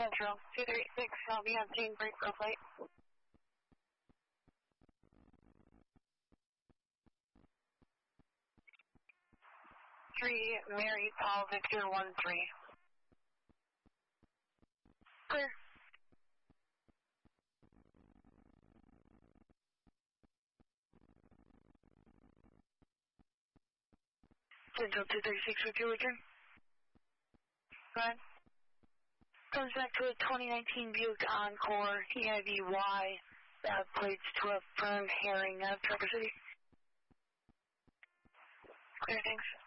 Central 236, I'll be on Jane break for flight. 3 Mary Paul Victor 13. Clear. Central 236 with your return. Right. Comes back to a 2019 Buick Encore EIVY, plates to a Fern Herring, Traverse City. Clear, thanks.